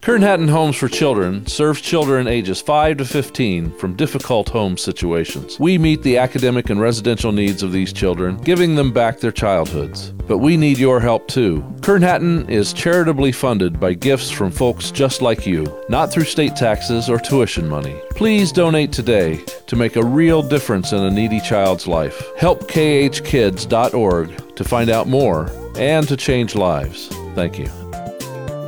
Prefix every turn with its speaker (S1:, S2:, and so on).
S1: Kern Hatton Homes for Children serves children ages 5 to 15 from difficult home situations. We meet the academic and residential needs of these children, giving them back their childhoods. But we need your help too. Kern Hatton is charitably funded by gifts from folks just like you, not through state taxes or tuition money. Please donate today to make a real difference in a needy child's life. Help khkids.org to find out more and to change lives. Thank you.